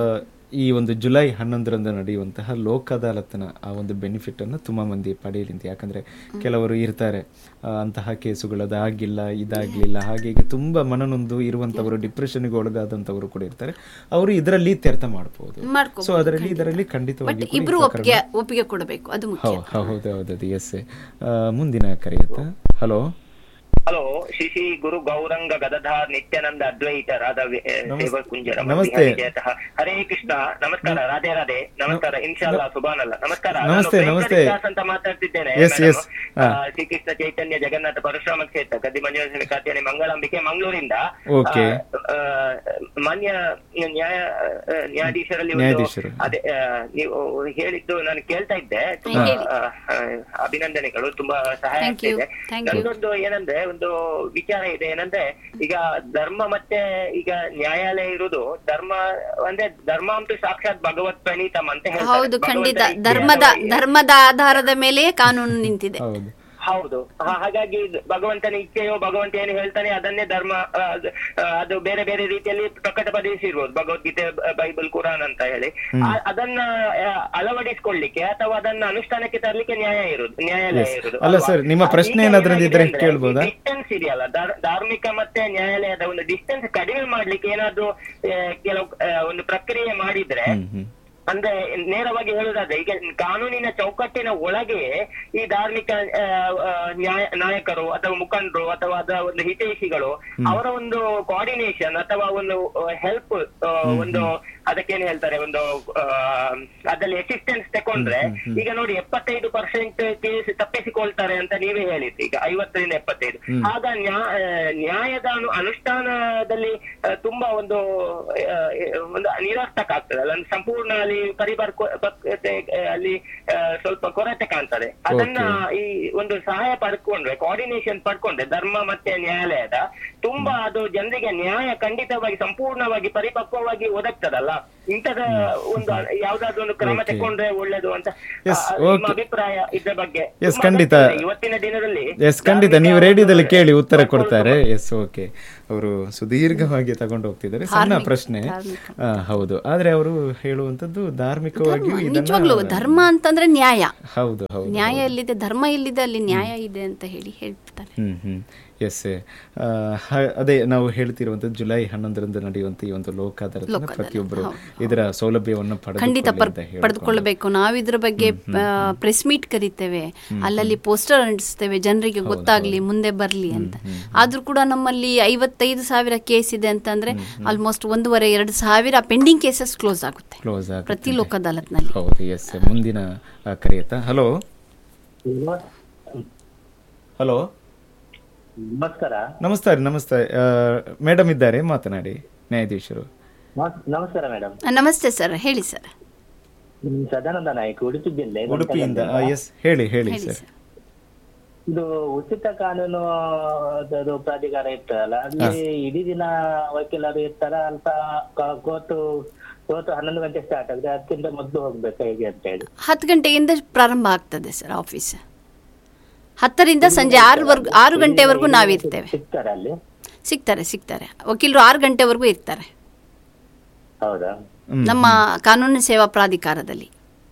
[SPEAKER 1] ಈ ಒಂದು ಜುಲೈ 11ರಂದು ನಡೆಯುವಂತಹ ಲೋಕ ಅದಾಲತ್ನ ಆ ಒಂದು ಬೆನಿಫಿಟ್ ಅನ್ನು ತುಂಬಾ ಮಂದಿ ಪಡೆಯಲಿ ಅಂತ. ಯಾಕಂದ್ರೆ ಕೆಲವರು ಇರ್ತಾರೆ, ಅಂತಹ ಕೇಸುಗಳು ಅದಾಗಿಲ್ಲ, ಇದಾಗ್ಲಿಲ್ಲ, ಹಾಗೆ ತುಂಬಾ ಮನನೊಂದು ಇರುವಂತವರು, ಡಿಪ್ರೆಷನ್ಗೆ ಒಳಗಾದಂತವರು ಕೂಡ ಇರ್ತಾರೆ. ಅವರು ಇದರಲ್ಲಿ ಇತ್ಯರ್ಥ ಮಾಡಬಹುದು. ಸೊ ಇದರಲ್ಲಿ ಖಂಡಿತವಾಗಿ
[SPEAKER 3] ಇಬ್ರು ಒಪ್ಪಿಗೆ ಕೊಡಬೇಕು, ಅದು ಮುಖ್ಯ.
[SPEAKER 1] ಹೌದು. ಎಸ್. ಮುಂದಿನ ಕರೆಯುತ್ತಾ. ಹಲೋ
[SPEAKER 5] ಹಲೋ, ಶ್ರೀ ಗುರು ಗೌರಂಗ ಗದಧಾರ್ ನಿತ್ಯಾನಂದ ಅದ್ವೈತರಾದ ಕುಂಜರ.
[SPEAKER 1] ನಮಸ್ತೆ.
[SPEAKER 5] ಹರೇ ಕೃಷ್ಣ. ನಮಸ್ಕಾರ. ರಾಧೆ ರಾಧೆ. ನಮಸ್ಕಾರ. ಇನ್ಶಾಲ್ಲಾ ಸುಬಾನಲ್ಲ. ನಮಸ್ಕಾರ.
[SPEAKER 1] ನಮಸ್ತೆ
[SPEAKER 5] ಅಂತ ಮಾತಾಡ್ತಿದ್ದೇನೆ. ಶ್ರೀಕೃಷ್ಣ ಚೈತನ್ಯ ಜಗನ್ನಾಥ ಪರಶುರಾಮ ಕ್ಷೇತ್ರ ಕದ್ದಿ ಮಂಜುನಾಥ ಕಾತ್ಯಾನಿ ಮಂಗಳಾಂಬಿಕೆ ಮಂಗಳೂರಿಂದ. ಮಾನ್ಯ ನ್ಯಾಯಾಧೀಶರಲ್ಲಿ ಅದೇ ನೀವು ಹೇಳಿದ್ದು ನಾನು ಕೇಳ್ತಾ ಇದ್ದೆ. ತುಂಬಾ ಅಭಿನಂದನೆಗಳು, ತುಂಬಾ ಸಹಾಯ ಆಗ್ತಿದೆ. ನನ್ನೊಂದು ಏನಂದ್ರೆ ಒಂದು ವಿಚಾರ ಇದೆ. ಏನಂದ್ರೆ ಈಗ ಧರ್ಮ ಮತ್ತೆ ಈಗ ನ್ಯಾಯಾಲಯ ಇರುವುದು, ಧರ್ಮ ಅಂದ್ರೆ ಧರ್ಮ ಅಂತೂ ಸಾಕ್ಷಾತ್ ಭಗವತ್ ಪ್ರಣೀತಮ್ ಅಂತ ಹೇಳ್ತಾರೆ.
[SPEAKER 3] ಹೌದು, ಖಂಡಿತ. ಧರ್ಮದ ಆಧಾರದ ಮೇಲೆ ಕಾನೂನು ನಿಂತಿದೆ.
[SPEAKER 5] ಹೌದು. ಹಾಗಾಗಿ ಭಗವಂತನ ಇಚ್ಛೆಯೋ, ಭಗವಂತ ಏನು ಹೇಳ್ತಾನೆ ಅದನ್ನೇ ಧರ್ಮ, ಅದು ಬೇರೆ ಬೇರೆ ರೀತಿಯಲ್ಲಿ ಪ್ರಕಟಪಡಿಸಿರ್ಬೋದು, ಭಗವದ್ಗೀತೆ, ಬೈಬಲ್, ಕುರಾನ್ ಅಂತ ಹೇಳಿ. ಅದನ್ನ ಅಳವಡಿಸಿಕೊಳ್ಳಿಕ್ಕೆ ಅಥವಾ ಅದನ್ನ ಅನುಷ್ಠಾನಕ್ಕೆ ತರಲಿಕ್ಕೆ ನ್ಯಾಯಾಲಯ ಇರುವುದು.
[SPEAKER 1] ಅಲ್ಲ ಸರ್, ನಿಮ್ಮ ಪ್ರಶ್ನೆ ಏನಾದ್ರೂ ಇದ್ರೆ ಕೇಳ್ಬೋದಾ?
[SPEAKER 5] ಡಿಸ್ಟೆನ್ಸ್ ಇದೆಯಲ್ಲ, ಧಾರ್ಮಿಕ ಮತ್ತೆ ನ್ಯಾಯಾಲಯದ ಒಂದು ಡಿಸ್ಟೆನ್ಸ್ ಕಡಿಮೆ ಮಾಡ್ಲಿಕ್ಕೆ ಏನಾದ್ರೂ ಕೆಲವು ಒಂದು ಪ್ರಕ್ರಿಯೆ ಮಾಡಿದ್ರೆ, ಅಂದ್ರೆ ನೇರವಾಗಿ ಹೇಳುದಾದ್ರೆ ಈಗ ಕಾನೂನಿನ ಚೌಕಟ್ಟಿನ ಒಳಗೆ ಈ ಧಾರ್ಮಿಕ ನಾಯಕರು ಅಥವಾ ಮುಖಂಡರು ಅಥವಾ ಅದರ ಒಂದು ಹಿತೈಷಿಗಳು ಅವರ ಒಂದು ಕೋಆರ್ಡಿನೇಷನ್ ಅಥವಾ ಒಂದು ಹೆಲ್ಪ್, ಒಂದು ಅದಕ್ಕೇನು ಹೇಳ್ತಾರೆ, ಒಂದು ಅದ್ರಲ್ಲಿ ಅಸಿಸ್ಟೆನ್ಸ್ ತಕೊಂಡ್ರೆ, ಈಗ ನೋಡಿ 75% ಕೇಸ್ ತಪ್ಪಿಸಿಕೊಳ್ತಾರೆ ಅಂತ ನೀವೇ ಹೇಳಿದ್ರಿ. ಈಗ 50ರಿಂದ 75. ಆಗ ನ್ಯಾಯದ ಅನುಷ್ಠಾನದಲ್ಲಿ ತುಂಬಾ ಒಂದು ನಿರರ್ಥಕ ಆಗ್ತದೆ ಅಲ್ಲ, ಸಂಪೂರ್ಣ ಅಲ್ಲಿ ಅಲ್ಲಿ ಸ್ವಲ್ಪ ಕೊರತೆ ಕಾಣ್ತದೆ. ಅದನ್ನ ಈ ಒಂದು ಸಹಾಯ ಪಡ್ಕೊಂಡ್ರೆ, ಕೋಆರ್ಡಿನೇಷನ್ ಪಡ್ಕೊಂಡ್ರೆ ಧರ್ಮ ಮತ್ತೆ ನ್ಯಾಯಾಲಯದ, ತುಂಬಾ ಅದು ಜನರಿಗೆ ನ್ಯಾಯ ಖಂಡಿತವಾಗಿ ಸಂಪೂರ್ಣವಾಗಿ ಪರಿಪಕ್ವವಾಗಿ ಒದಗ್ತದಲ್ಲ. ಇಂಥದ ಒಂದು ಯಾವ್ದಾದ್ರು ಒಂದು ಕ್ರಮ ತಕೊಂಡ್ರೆ ಒಳ್ಳೇದು ಅಂತ ನಿಮ್ಮ ಅಭಿಪ್ರಾಯ ಇದ್ರ ಬಗ್ಗೆ.
[SPEAKER 1] ಖಂಡಿತ
[SPEAKER 5] ಇವತ್ತಿನ ದಿನದಲ್ಲಿ
[SPEAKER 1] ಖಂಡಿತ ನೀವು ರೇಡಿಯೋದಲ್ಲಿ ಕೇಳಿ ಉತ್ತರ ಕೊಡ್ತಾರೆ. S, okay. ಅವರು ಸುದೀರ್ಘವಾಗಿ ತಗೊಂಡು ಹೋಗ್ತಿದ್ದಾರೆ. ಸಣ್ಣ ಪ್ರಶ್ನೆ. ಹೌದು, ಆದ್ರೆ ಅವರು ಹೇಳುವಂತದ್ದು ಧಾರ್ಮಿಕವಾಗಿ
[SPEAKER 3] ನಿಜವಾಗ್ಲೂ ಧರ್ಮ ಅಂತಂದ್ರೆ ನ್ಯಾಯ.
[SPEAKER 1] ಹೌದು,
[SPEAKER 3] ನ್ಯಾಯ ಎಲ್ಲಿದೆ, ಧರ್ಮ ಎಲ್ಲಿದೆ, ಅಲ್ಲಿ ನ್ಯಾಯ ಇದೆ ಅಂತ ಹೇಳ್ತಾರೆ.
[SPEAKER 1] ಎಸ್. ಅದೇ ನಾವು ಹೇಳ್ತಿರುವಂತದ್ದು ಜುಲೈ 11ರಂದು ನಡೆಯುವಂತ ಈ ಒಂದು ಲೋಕ ಅದಾಲತ್, ಪ್ರತಿಯೊಬ್ಬರು ಇದರ ಸೌಲಭ್ಯವನ್ನು
[SPEAKER 3] ಖಂಡಿತ ಪಡೆದುಕೊಳ್ಳಬೇಕು. ನಾವು ಇದ್ರ ಬಗ್ಗೆ ಪ್ರೆಸ್ ಮೀಟ್ ಕರಿತೇವೆ, ಅಲ್ಲಲ್ಲಿ ಪೋಸ್ಟರ್ ಅಂಟಿಸ್ತೇವೆ, ಜನರಿಗೆ ಗೊತ್ತಾಗ್ಲಿ, ಮುಂದೆ ಬರ್ಲಿ ಅಂತ. ಆದ್ರೂ ಕೂಡ ನಮ್ಮಲ್ಲಿ 55,000 ಕೇಸ್ ಇದೆ ಅಂತಂದ್ರೆ ಆಲ್ಮೋಸ್ಟ್ 1,500-2,000 ಪೆಂಡಿಂಗ್ ಕೇಸಸ್ ಕ್ಲೋಸ್ ಆಗುತ್ತೆ ಪ್ರತಿ ಲೋಕ ಅದಾಲತ್ನಲ್ಲಿ.
[SPEAKER 1] ಹೌದು. ಎಸ್. ಮುಂದಿನ ಕರೆಯುತ್ತಾ. ಹಲೋ
[SPEAKER 6] ನಮಸ್ಕಾರ.
[SPEAKER 1] ನಮಸ್ತೆ ಮೇಡಮ್ ಇದ್ದಾರೆ, ಮಾತನಾಡಿ ನ್ಯಾಯಾಧೀಶರು.
[SPEAKER 6] ನಮಸ್ಕಾರ ಮೇಡಮ್.
[SPEAKER 3] ನಮಸ್ತೆ ಸರ್, ಹೇಳಿ ಸರ್.
[SPEAKER 6] ಸದಾನಂದ ನಾಯ್ಕ, ಉಡುಪಿ ಜಿಲ್ಲೆ.
[SPEAKER 1] ಉಡುಪಿಯಿಂದ. ಎಸ್, ಹೇಳಿ
[SPEAKER 3] ಸರ್.
[SPEAKER 6] ಇದು ಉಚಿತ ಕಾನೂನು ಅದು ಪ್ರಾಧಿಕಾರ ಇರ್ತದಲ್ಲ, ಅಲ್ಲಿ ಇಡೀ ದಿನ ವಕೀಲರು ಇರ್ತಾರ ಅಂತ? ಕೋರ್ಟು 11 ಗಂಟೆ ಸ್ಟಾರ್ಟ್ ಆಗಿದೆ, ಅದಕ್ಕಿಂತ ಮೊದಲು ಹೋಗ್ಬೇಕು ಹೇಗೆ ಅಂತ ಹೇಳಿ?
[SPEAKER 3] 10 ಗಂಟೆಯಿಂದ ಪ್ರಾರಂಭ ಆಗ್ತದೆ ಸರ್ ಆಫೀಸ್. 10ರಿಂದ ಸಂಜೆ 6 ಗಂಟೆವರೆಗೂ ನಾವಿರ್ತೇವೆ.
[SPEAKER 6] ಸಿಗ್ತಾರ ಅಲ್ಲಿ?
[SPEAKER 3] ಸಿಗ್ತಾರೆ ವಕೀಲರು 6 ಗಂಟೆವರೆಗೂ ಇರ್ತಾರೆ.
[SPEAKER 6] ಹೌದಾ?
[SPEAKER 3] ನಮ್ಮ ಕಾನೂನು ಸೇವಾ ಪ್ರಾಧಿಕಾರದಲ್ಲಿ.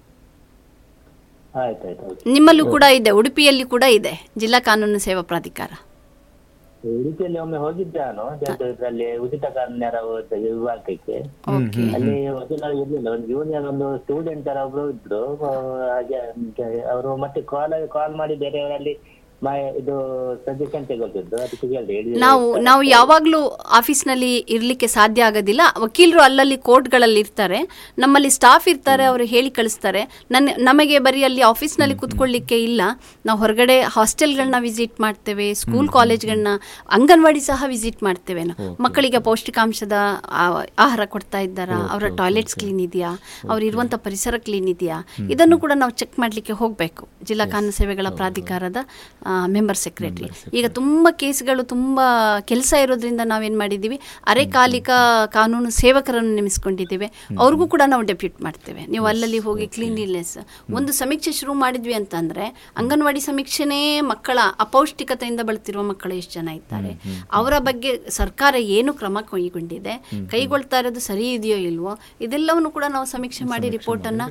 [SPEAKER 6] ಆಯ್ತಾಯ್ತು.
[SPEAKER 3] ನಿಮ್ಮಲ್ಲೂ ಕೂಡ ಇದೆ, ಉಡುಪಿಯಲ್ಲಿ ಕೂಡ ಇದೆ ಜಿಲ್ಲಾ ಕಾನೂನು ಸೇವಾ ಪ್ರಾಧಿಕಾರ.
[SPEAKER 6] ಉಡುಪಿಯಲ್ಲಿ ಒಮ್ಮೆ ಹೋಗಿದ್ದೆ ನಾನು, ಇದರಲ್ಲಿ ಉಚಿತ ಕಾನೂನ್ಯರ ವಿಭಾಗಕ್ಕೆ. ಅಲ್ಲಿ ವಕೀಲರು ಇರ್ಲಿಲ್ಲ, ಒಂದು ಜೂನಿಯರ್ ಒಂದು ಸ್ಟೂಡೆಂಟ್ ತರ ಒಬ್ರು ಇದ್ರು. ಹಾಗೆ ಅವರು ಮತ್ತೆ ಕಾಲ್ ಮಾಡಿ ಬೇರೆಯವರಲ್ಲಿ ಇದು ಸಜೆಷನ್ ತೆಗೊಳ್ತಿದ್ರು. ಅದಕ್ಕೆ ಕೇಳಿದೆ.
[SPEAKER 3] ನಾವು ಯಾವಾಗ್ಲೂ ಆಫೀಸ್ನಲ್ಲಿ ಇರ್ಲಿಕ್ಕೆ ಸಾಧ್ಯ ಆಗೋದಿಲ್ಲ. ವಕೀಲರು ಅಲ್ಲಲ್ಲಿ ಕೋರ್ಟ್ಗಳಲ್ಲಿ ಇರ್ತಾರೆ, ನಮ್ಮಲ್ಲಿ ಸ್ಟಾಫ್ ಇರ್ತಾರೆ, ಅವರು ಹೇಳಿ ಕಳಿಸ್ತಾರೆ. ನಮಗೆ ಬರೀ ಅಲ್ಲಿ ಆಫೀಸ್ನಲ್ಲಿ ಕೂತ್ಕೊಳ್ಳಿಕ್ಕೆ ಇಲ್ಲ, ನಾವು ಹೊರಗಡೆ ಹಾಸ್ಟೆಲ್ಗಳನ್ನ ವಿಸಿಟ್ ಮಾಡ್ತೇವೆ, ಸ್ಕೂಲ್ ಕಾಲೇಜ್ಗಳನ್ನ, ಅಂಗನವಾಡಿ ಸಹ ವಿಸಿಟ್ ಮಾಡ್ತೇವೆ. ಮಕ್ಕಳಿಗೆ ಪೌಷ್ಟಿಕಾಂಶದ ಆಹಾರ ಕೊಡ್ತಾ ಇದ್ದಾರಾ, ಅವರ ಟಾಯ್ಲೆಟ್ಸ್ ಕ್ಲೀನ್ ಇದೆಯಾ, ಅವ್ರು ಇರುವಂಥ ಪರಿಸರ ಕ್ಲೀನ್ ಇದೆಯಾ, ಇದನ್ನು ಕೂಡ ನಾವು ಚೆಕ್ ಮಾಡಲಿಕ್ಕೆ ಹೋಗಬೇಕು. ಜಿಲ್ಲಾ ಕಾನೂನು ಸೇವೆಗಳ ಪ್ರಾಧಿಕಾರದ ಮೆಂಬರ್ ಸೆಕ್ರೆಟರಿ. ಈಗ ತುಂಬ ಕೇಸ್ಗಳು, ತುಂಬ ಕೆಲಸ ಇರೋದ್ರಿಂದ ನಾವೇನು ಮಾಡಿದ್ದೀವಿ, ಅರೆಕಾಲಿಕ ಕಾನೂನು ಸೇವಕರನ್ನು ನೇಮಿಸ್ಕೊಂಡಿದ್ದೇವೆ. ಅವ್ರಿಗೂ ಕೂಡ ನಾವು ಡೆಪ್ಯೂಟ್ ಮಾಡ್ತೇವೆ. ನೀವು ಅಲ್ಲಲ್ಲಿ ಹೋಗಿ ಕ್ಲೀನ್ಲಿನೆಸ್ ಒಂದು ಸಮೀಕ್ಷೆ ಶುರು ಮಾಡಿದ್ವಿ ಅಂತಂದರೆ, ಅಂಗನವಾಡಿ ಸಮೀಕ್ಷೆನೇ ಮಕ್ಕಳ ಅಪೌಷ್ಟಿಕತೆಯಿಂದ ಬಳಲ್ತಿರುವ ಮಕ್ಕಳು ಎಷ್ಟು ಜನ ಇದ್ದಾರೆ, ಅವರ ಬಗ್ಗೆ ಸರ್ಕಾರ ಏನು ಕ್ರಮ ಕೈಗೊಂಡಿದೆ, ಕೈಗೊಳ್ತಾ ಇರೋದು ಸರಿ ಇದೆಯೋ ಇಲ್ವೋ, ಇದೆಲ್ಲವನ್ನು ಕೂಡ ನಾವು ಸಮೀಕ್ಷೆ ಮಾಡಿ ರಿಪೋರ್ಟನ್ನು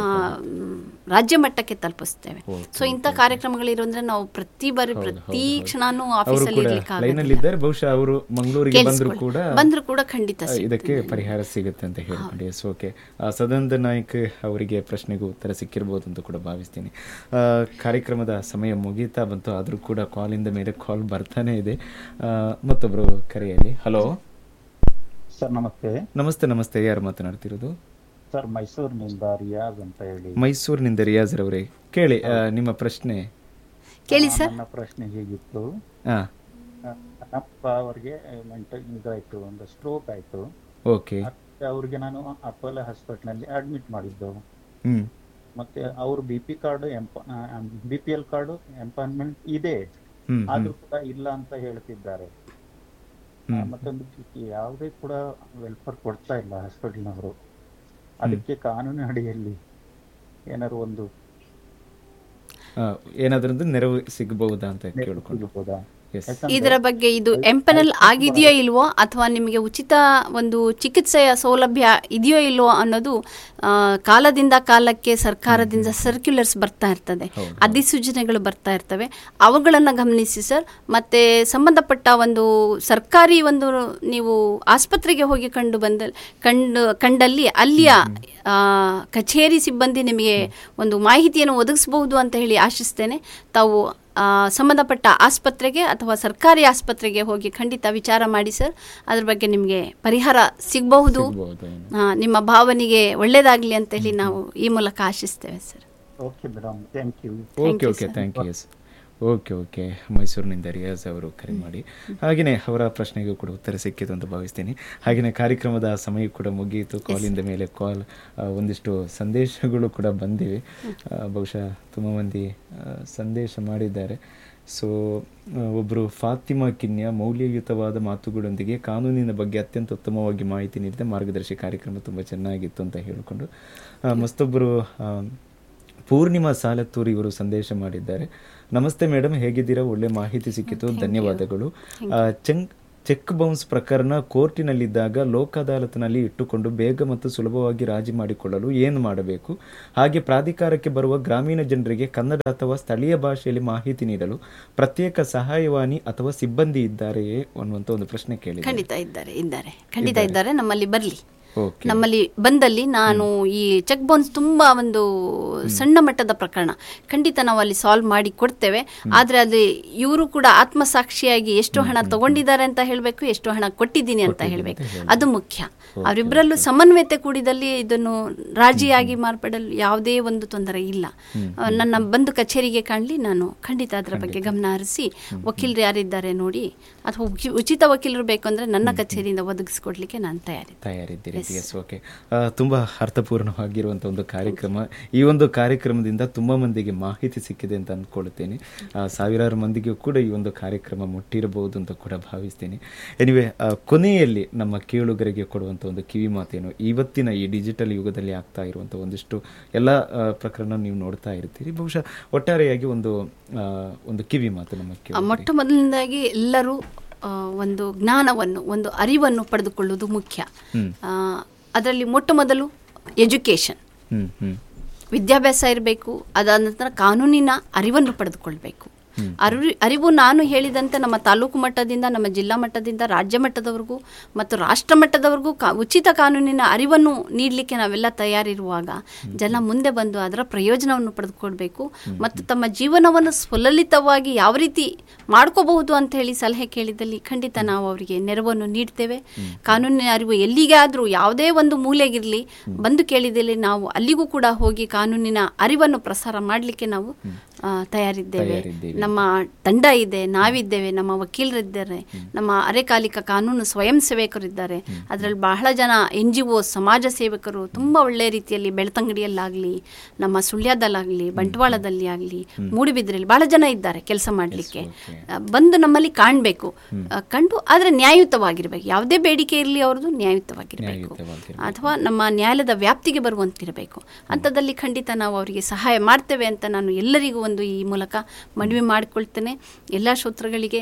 [SPEAKER 3] ರಾಜ್ಯ ಮಟ್ಟಕ್ಕೆ ತಲುಪಿಸ್ತೇವೆ. ಸೊ ಇಂಥ ಕಾರ್ಯಕ್ರಮಗಳಿರೋದ್ರೆ ನಾವು ಪ್ರತಿ ಕ್ಷಣನೂ ಆಫೀಸಲ್ಲಿ ಇರ್ಲಿಕ್ಕೆ
[SPEAKER 1] ಬಹುಶಃ ಅವರು ಮಂಗಳೂರಿಗೆ
[SPEAKER 3] ಬಂದ್ರು ಕೂಡ ಖಂಡಿತ
[SPEAKER 1] ಇದಕ್ಕೆ ಪರಿಹಾರ ಸಿಗುತ್ತೆ ಅಂತ ಹೇಳ್ಕೊಂಡು. ಓಕೆ, ಸದಾನಂದ ನಾಯ್ಕ ಅವರಿಗೆ ಪ್ರಶ್ನೆಗೂ ಉತ್ತರ ಸಿಕ್ಕಿರ್ಬೋದು ಅಂತ ಕೂಡ ಭಾವಿಸ್ತೀನಿ. ಕಾರ್ಯಕ್ರಮದ ಸಮಯ ಮುಗೀತಾ ಬಂತು, ಆದರೂ ಕೂಡ ಕಾಲಿಂದ ಮೇಲೆ ಕಾಲ್ ಬರ್ತಾನೆ ಇದೆ. ಮತ್ತೊಬ್ರು ಕರೆಯಲ್ಲಿ. ಹಲೋ
[SPEAKER 7] ಸರ್, ನಮಸ್ತೆ.
[SPEAKER 1] ನಮಸ್ತೆ, ಯಾರು ಮಾತನಾಡ್ತಿರೋದು?
[SPEAKER 7] ಸರ್, ಮೈಸೂರಿನಿಂದ ರಿಯಾಜ್ ಅಂತ ಹೇಳಿ.
[SPEAKER 1] ಮೈಸೂರಿನಿಂದ ರಿಯಾಜ್ ರವರೇ, ಕೇಳಿ ನಿಮ್ಮ ಪ್ರಶ್ನೆ.
[SPEAKER 3] ಕೇಳಿ ಸರ್.
[SPEAKER 7] ನನ್ನ ಪ್ರಶ್ನೆ ಹೀಗಿತ್ತು, ನನ್ನಪ್ಪ ಅವ್ರಿಗೆ ಇದಾಯ್ತು, ಒಂದು ಸ್ಟ್ರೋಕ್ ಆಯ್ತು.
[SPEAKER 1] ಓಕೆ.
[SPEAKER 7] ಅವ್ರಿಗೆ ನಾನು ಅಪೋಲೋ ಹಾಸ್ಪಿಟಲ್ ನಲ್ಲಿ ಅಡ್ಮಿಟ್ ಮಾಡಿದ್ದು. ಮತ್ತೆ ಅವ್ರ BPL ಕಾರ್ಡು ಎಂಪಾಯಿಂಟ್ಮೆಂಟ್ ಇದೆ, ಆದ್ರೂ ಕೂಡ ಇಲ್ಲ ಅಂತ ಹೇಳ್ತಿದ್ದಾರೆ. ಮತ್ತೊಂದು ಯಾವುದೇ ಕೂಡ ವೆಲ್ಫೇರ್ ಕೊಡ್ತಾ ಇಲ್ಲ ಹಾಸ್ಪಿಟಲ್ನವರು. ಅದಕ್ಕೆ ಕಾನೂನು ಅಡಿಯಲ್ಲಿ
[SPEAKER 1] ಏನಾದ್ರೂ ನೆರವು ಸಿಗಬಹುದಾ ಅಂತ ಕೇಳ್ಕೊಂಡು.
[SPEAKER 3] ಇದರ ಬಗ್ಗೆ ಇದು ಎಂಪನಲ್ ಆಗಿದೆಯೋ ಇಲ್ವೋ, ಅಥವಾ ನಿಮಗೆ ಉಚಿತ ಒಂದು ಚಿಕಿತ್ಸೆಯ ಸೌಲಭ್ಯ ಇದೆಯೋ ಇಲ್ವೋ ಅನ್ನೋದು ಕಾಲದಿಂದ ಕಾಲಕ್ಕೆ ಸರ್ಕಾರದಿಂದ ಸರ್ಕ್ಯುಲರ್ಸ್ ಬರ್ತಾ ಇರ್ತದೆ, ಅಧಿಸೂಚನೆಗಳು ಬರ್ತಾ ಇರ್ತವೆ. ಅವುಗಳನ್ನು ಗಮನಿಸಿ ಸರ್. ಮತ್ತೆ ಸಂಬಂಧಪಟ್ಟ ಒಂದು ಸರ್ಕಾರಿ ಒಂದು ನೀವು ಆಸ್ಪತ್ರೆಗೆ ಹೋಗಿ ಕಂಡಲ್ಲಿ ಅಲ್ಲಿಯ ಕಚೇರಿ ಸಿಬ್ಬಂದಿ ನಿಮಗೆ ಒಂದು ಮಾಹಿತಿಯನ್ನು ಒದಗಿಸಬಹುದು ಅಂತ ಹೇಳಿ ಆಶಿಸ್ತೇನೆ. ತಾವು ಸಂಬಂಧಪಟ್ಟ ಆಸ್ಪತ್ರೆಗೆ ಅಥವಾ ಸರ್ಕಾರಿ ಆಸ್ಪತ್ರೆಗೆ ಹೋಗಿ ಖಂಡಿತ ವಿಚಾರ ಮಾಡಿ ಸರ್. ಅದ್ರ ಬಗ್ಗೆ ನಿಮಗೆ ಪರಿಹಾರ ಸಿಗಬಹುದು. ನಿಮ್ಮ ಭಾವನೆಗೆ ಒಳ್ಳೆಯದಾಗಲಿ ಅಂತ ಹೇಳಿ ನಾವು ಈ ಮೂಲಕ ಆಶಿಸ್ತೇವೆ sir.
[SPEAKER 7] Okay madam, thank you.
[SPEAKER 1] Thank you. Okay, ಮೈಸೂರಿನಿಂದ ರಿಯಾಜ್ ಅವರು ಕರೆ ಮಾಡಿ. ಹಾಗೆಯೇ ಅವರ ಪ್ರಶ್ನೆಗೂ ಕೂಡ ಉತ್ತರ ಸಿಕ್ಕಿತು ಅಂತ ಭಾವಿಸ್ತೀನಿ. ಹಾಗೆಯೇ ಕಾರ್ಯಕ್ರಮದ ಸಮಯ ಕೂಡ ಮುಗಿಯಿತು. ಕಾಲಿಂದ ಮೇಲೆ ಕಾಲ್, ಒಂದಿಷ್ಟು ಸಂದೇಶಗಳು ಕೂಡ ಬಂದಿವೆ. ಬಹುಶಃ ತುಂಬ ಮಂದಿ ಸಂದೇಶ ಮಾಡಿದ್ದಾರೆ. ಸೊ ಒಬ್ಬರು ಫಾತಿಮಾ ಕಿನ್ಯ, ಮೌಲ್ಯಯುತವಾದ ಮಾತುಗಳೊಂದಿಗೆ ಕಾನೂನಿನ ಬಗ್ಗೆ ಅತ್ಯಂತ ಉತ್ತಮವಾಗಿ ಮಾಹಿತಿ ನೀಡಿದ ಮಾರ್ಗದರ್ಶಿ ಕಾರ್ಯಕ್ರಮ ತುಂಬ ಚೆನ್ನಾಗಿತ್ತು ಅಂತ ಹೇಳಿಕೊಂಡು, ಮತ್ತೊಬ್ಬರು ಪೂರ್ಣಿಮಾ ಸಾಲತ್ತೂರು ಇವರು ಸಂದೇಶ ಮಾಡಿದ್ದಾರೆ. ನಮಸ್ತೆ ಮೇಡಮ್, ಹೇಗಿದ್ದೀರಾ? ಒಳ್ಳೆ ಮಾಹಿತಿ ಸಿಕ್ಕಿತು, ಧನ್ಯವಾದಗಳು. ಚೆಕ್ ಬೌನ್ಸ್ ಪ್ರಕರಣ ಕೋರ್ಟಿನಲ್ಲಿದ್ದಾಗ ಲೋಕ ಅದಾಲತ್ನಲ್ಲಿ ಇಟ್ಟುಕೊಂಡು ಬೇಗ ಮತ್ತು ಸುಲಭವಾಗಿ ರಾಜಿ ಮಾಡಿಕೊಳ್ಳಲು ಏನು ಮಾಡಬೇಕು? ಹಾಗೆ ಪ್ರಾಧಿಕಾರಕ್ಕೆ ಬರುವ ಗ್ರಾಮೀಣ ಜನರಿಗೆ ಕನ್ನಡ ಅಥವಾ ಸ್ಥಳೀಯ ಭಾಷೆಯಲ್ಲಿ ಮಾಹಿತಿ ನೀಡಲು ಪ್ರತ್ಯೇಕ ಸಹಾಯವಾಣಿ ಅಥವಾ ಸಿಬ್ಬಂದಿ ಇದ್ದಾರೆಯೇ ಅನ್ನುವಂಥ ಒಂದು ಪ್ರಶ್ನೆ ಕೇಳಿ.
[SPEAKER 3] ಖಂಡಿತ ಇದ್ದಾರೆ. ನಮ್ಮಲ್ಲಿ ಬರಲಿ, ನಮ್ಮಲ್ಲಿ ಬಂದಲ್ಲಿ ನಾನು ಈ ಚೆಕ್ ಬೌನ್ಸ್ ತುಂಬಾ ಒಂದು ಸಣ್ಣ ಮಟ್ಟದ ಪ್ರಕರಣ, ಖಂಡಿತ ನಾವು ಅಲ್ಲಿ ಸಾಲ್ವ್ ಮಾಡಿ ಕೊಡ್ತೇವೆ. ಆದ್ರೆ ಅಲ್ಲಿ ಇವರು ಕೂಡ ಆತ್ಮಸಾಕ್ಷಿಯಾಗಿ ಎಷ್ಟು ಹಣ ತಗೊಂಡಿದ್ದಾರೆ ಅಂತ ಹೇಳಬೇಕು, ಎಷ್ಟು ಹಣ ಕೊಟ್ಟಿದ್ದೀನಿ ಅಂತ ಹೇಳಬೇಕು, ಅದು ಮುಖ್ಯ. ಅವರಿಬ್ಬರಲ್ಲೂ ಸಮನ್ವಯತೆ ಕೂಡಿದಲ್ಲಿ ಇದನ್ನು ರಾಜಿಯಾಗಿ ಮಾರ್ಪಡಲು ಯಾವುದೇ ಒಂದು ತೊಂದರೆ ಇಲ್ಲ. ನನ್ನ ಬಂದು ಕಚೇರಿಗೆ ಕಾಣಲಿ, ನಾನು ಖಂಡಿತ ಅದರ ಬಗ್ಗೆ ಗಮನ ಹರಿಸಿ ವಕೀಲರು ಯಾರಿದ್ದಾರೆ ನೋಡಿ, ಅಥವಾ ಉಚಿತ ವಕೀಲರು ಬೇಕು ಅಂದ್ರೆ ನನ್ನ ಕಚೇರಿಯಿಂದ ಒದಗಿಸ್ಕೊಡ್ಲಿಕ್ಕೆ ನಾನು
[SPEAKER 1] ತಯಾರಿದ್ದೀರಿ. ಓಕೆ, ತುಂಬಾ ಅರ್ಥಪೂರ್ಣವಾಗಿರುವಂಥ ಒಂದು ಕಾರ್ಯಕ್ರಮ. ಈ ಒಂದು ಕಾರ್ಯಕ್ರಮದಿಂದ ತುಂಬಾ ಮಂದಿಗೆ ಮಾಹಿತಿ ಸಿಕ್ಕಿದೆ ಅಂತ ಅಂದ್ಕೊಳ್ತೇನೆ. ಸಾವಿರಾರು ಮಂದಿಗೂ ಕೂಡ ಈ ಒಂದು ಕಾರ್ಯಕ್ರಮ ಮುಟ್ಟಿರಬಹುದು ಅಂತ ಕೂಡ ಭಾವಿಸ್ತೇನೆ. ಎನಿವೆ, ಕೊನೆಯಲ್ಲಿ ನಮ್ಮ ಕೇಳುಗರಿಗೆ ಕೊಡುವಂಥ ಒಂದು ಕಿವಿ ಮಾತೇನು, ಇವತ್ತಿನ ಈ ಡಿಜಿಟಲ್ ಯುಗದಲ್ಲಿ ಆಗ್ತಾ ಇರುವಂಥ ಒಂದಿಷ್ಟು ಎಲ್ಲ ಪ್ರಕರಣ ನೀವು ನೋಡ್ತಾ ಇರ್ತೀರಿ, ಬಹುಶಃ ಒಟ್ಟಾರೆಯಾಗಿ ಒಂದು ಕಿವಿ ಮಾತು ನಮ್ಮ
[SPEAKER 3] ಮೊಟ್ಟ ಮೊದಲನೇದಾಗಿ ಎಲ್ಲರೂ ಒಂದು ಜ್ಞಾನವನ್ನು, ಒಂದು ಅರಿವನ್ನು ಪಡೆದುಕೊಳ್ಳುವುದು ಮುಖ್ಯ. ಅದರಲ್ಲಿ ಮೊಟ್ಟ ಮೊದಲು ಎಜುಕೇಶನ್, ವಿದ್ಯಾಭ್ಯಾಸ ಇರಬೇಕು. ಅದಾದ ನಂತರ ಕಾನೂನಿನ ಅರಿವನ್ನು ಪಡೆದುಕೊಳ್ಬೇಕು. ಅರಿವು ನಾನು ಹೇಳಿದಂತೆ ನಮ್ಮ ತಾಲೂಕು ಮಟ್ಟದಿಂದ, ನಮ್ಮ ಜಿಲ್ಲಾ ಮಟ್ಟದಿಂದ, ರಾಜ್ಯ ಮಟ್ಟದವರೆಗೂ ಮತ್ತು ರಾಷ್ಟ್ರ ಮಟ್ಟದವರೆಗೂ ಉಚಿತ ಕಾನೂನಿನ ಅರಿವನ್ನು ನೀಡಲಿಕ್ಕೆ ನಾವೆಲ್ಲ ತಯಾರಿರುವಾಗ ಜನ ಮುಂದೆ ಬಂದು ಅದರ ಪ್ರಯೋಜನವನ್ನು ಪಡೆದುಕೊಳ್ಬೇಕು. ಮತ್ತು ತಮ್ಮ ಜೀವನವನ್ನು ಸುಲಲಿತವಾಗಿ ಯಾವ ರೀತಿ ಮಾಡ್ಕೋಬಹುದು ಅಂತ ಹೇಳಿ ಸಲಹೆ ಕೇಳಿದಲ್ಲಿ ಖಂಡಿತ ನಾವು ಅವರಿಗೆ ನೆರವನ್ನು ನೀಡ್ತೇವೆ. ಕಾನೂನಿನ ಅರಿವು ಎಲ್ಲಿಗಾದರೂ ಯಾವುದೇ ಒಂದು ಮೂಲೆಗಿರಲಿ ಬಂದು ಕೇಳಿದಲ್ಲಿ ನಾವು ಅಲ್ಲಿಗೂ ಕೂಡ ಹೋಗಿ ಕಾನೂನಿನ ಅರಿವನ್ನು ಪ್ರಸಾರ ಮಾಡಲಿಕ್ಕೆ ನಾವು ತಯಾರಿದ್ದೇವೆ. ನಮ್ಮ ತಂಡ ಇದೆ, ನಾವಿದ್ದೇವೆ, ನಮ್ಮ ವಕೀಲರಿದ್ದಾರೆ, ನಮ್ಮ ಅರೆಕಾಲಿಕ ಕಾನೂನು ಸ್ವಯಂ ಸೇವಕರಿದ್ದಾರೆ. ಅದರಲ್ಲಿ ಬಹಳ ಜನ NGO ಸಮಾಜ ಸೇವಕರು ತುಂಬ ಒಳ್ಳೆಯ ರೀತಿಯಲ್ಲಿ ಬೆಳ್ತಂಗಡಿಯಲ್ಲಾಗಲಿ, ನಮ್ಮ ಸುಳ್ಯದಲ್ಲಾಗಲಿ, ಬಂಟ್ವಾಳದಲ್ಲಿ ಆಗಲಿ, ಮೂಡುಬಿದ್ರೆಯಲ್ಲಿ ಬಹಳ ಜನ ಇದ್ದಾರೆ ಕೆಲಸ ಮಾಡಲಿಕ್ಕೆ. ಬಂದು ನಮ್ಮಲ್ಲಿ ಕಾಣಬೇಕು, ಕಂಡು ಆದರೆ ನ್ಯಾಯಯುತವಾಗಿರಬೇಕು. ಯಾವುದೇ ಬೇಡಿಕೆ ಇರಲಿ ಅವ್ರದ್ದು ನ್ಯಾಯಯುತವಾಗಿರಬೇಕು, ಅಥವಾ ನಮ್ಮ ನ್ಯಾಯಾಲಯದ ವ್ಯಾಪ್ತಿಗೆ ಬರುವಂತಿರಬೇಕು. ಅಂಥದ್ದಲ್ಲಿ ಖಂಡಿತ ನಾವು ಅವರಿಗೆ ಸಹಾಯ ಮಾಡ್ತೇವೆ ಅಂತ ನಾನು ಎಲ್ಲರಿಗೂ ಈ ಮೂಲಕ ಮನವಿ ಮಾಡಿಕೊಳ್ತೇನೆ. ಎಲ್ಲ ಶ್ರೋತೃಗಳಿಗೆ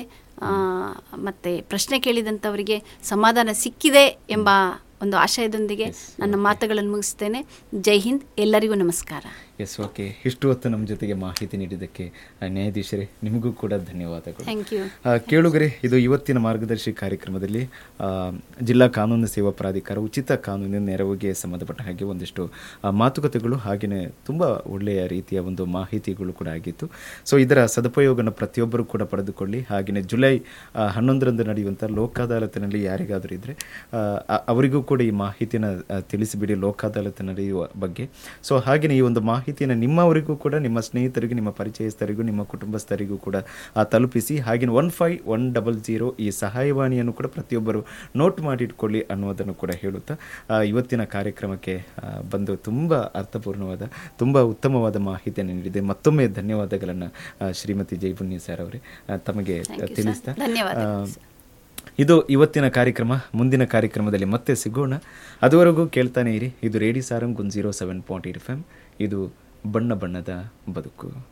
[SPEAKER 3] ಮತ್ತು ಪ್ರಶ್ನೆ ಕೇಳಿದಂಥವರಿಗೆ ಸಮಾಧಾನ ಸಿಕ್ಕಿದೆ ಎಂಬ ಒಂದು ಆಶಯದೊಂದಿಗೆ ನನ್ನ ಮಾತುಗಳನ್ನು ಮುಗಿಸ್ತೇನೆ. ಜೈ ಹಿಂದ್, ಎಲ್ಲರಿಗೂ ನಮಸ್ಕಾರ.
[SPEAKER 1] S, okay. ಇಷ್ಟು ಹೊತ್ತು ನಮ್ಮ ಜೊತೆಗೆ ಮಾಹಿತಿ ನೀಡಿದ್ದಕ್ಕೆ ನ್ಯಾಯಾಧೀಶರೇ ನಿಮಗೂ ಕೂಡ ಧನ್ಯವಾದಗಳು.
[SPEAKER 3] Thank you.
[SPEAKER 1] ಕೇಳುಗರೆ, ಇದು ಇವತ್ತಿನ ಮಾರ್ಗದರ್ಶಿ ಕಾರ್ಯಕ್ರಮದಲ್ಲಿ ಜಿಲ್ಲಾ ಕಾನೂನು ಸೇವಾ ಪ್ರಾಧಿಕಾರ ಉಚಿತ ಕಾನೂನಿನ ನೆರವಿಗೆ ಸಂಬಂಧಪಟ್ಟ ಹಾಗೆ ಒಂದಿಷ್ಟು ಮಾತುಕತೆಗಳು, ಹಾಗೆಯೇ ತುಂಬ ಒಳ್ಳೆಯ ರೀತಿಯ ಒಂದು ಮಾಹಿತಿಗಳು ಕೂಡ ಆಗಿತ್ತು. ಸೊ ಇದರ ಸದುಪಯೋಗನ ಪ್ರತಿಯೊಬ್ಬರು ಕೂಡ ಪಡೆದುಕೊಳ್ಳಿ. ಹಾಗೆಯೇ ಜುಲೈ 11ರಂದು ನಡೆಯುವಂಥ ಲೋಕ ಅದಾಲತ್ನಲ್ಲಿ ಯಾರಿಗಾದರೂ ಇದ್ದರೆ ಅವರಿಗೂ ಕೂಡ ಈ ಮಾಹಿತಿನ ತಿಳಿಸಿಬಿಡಿ, ಲೋಕ ಅದಾಲತ್ ನಡೆಯುವ ಬಗ್ಗೆ. ಸೊ ಹಾಗೆಯೇ ಈ ಒಂದು ಮಾಹಿತಿನ ನಿಮ್ಮವರಿಗೂ ಕೂಡ, ನಿಮ್ಮ ಸ್ನೇಹಿತರಿಗೂ, ನಿಮ್ಮ ಪರಿಚಯಸ್ಥರಿಗೂ, ನಿಮ್ಮ ಕುಟುಂಬಸ್ಥರಿಗೂ ಕೂಡ ತಲುಪಿಸಿ. ಹಾಗೆಯೇ 15100 ಈ ಸಹಾಯವಾಣಿಯನ್ನು ಕೂಡ ಪ್ರತಿಯೊಬ್ಬರು ನೋಟ್ ಮಾಡಿಟ್ಕೊಳ್ಳಿ ಅನ್ನೋದನ್ನು ಕೂಡ ಹೇಳುತ್ತಾ ಇವತ್ತಿನ ಕಾರ್ಯಕ್ರಮಕ್ಕೆ ಬಂದು ತುಂಬ ಅರ್ಥಪೂರ್ಣವಾದ, ತುಂಬ ಉತ್ತಮವಾದ ಮಾಹಿತಿಯನ್ನು ನೀಡಿದೆ. ಮತ್ತೊಮ್ಮೆ ಧನ್ಯವಾದಗಳನ್ನು ಶ್ರೀಮತಿ ಜೈಬುನ್ನಿ ಸರ್ ಅವರೇ ತಮಗೆ ತಿಳಿಸ್ತಾ. ಇದು ಇವತ್ತಿನ ಕಾರ್ಯಕ್ರಮ. ಮುಂದಿನ ಕಾರ್ಯಕ್ರಮದಲ್ಲಿ ಮತ್ತೆ ಸಿಗೋಣ. ಅದುವರೆಗೂ ಕೇಳ್ತಾನೆ ಇರಿ. ಇದು ರೇಡಿಯೋ ಸಾರಂಗ್ 107.8 FM. ಇದು ಬಣ್ಣ ಬಣ್ಣದ ಬದುಕು.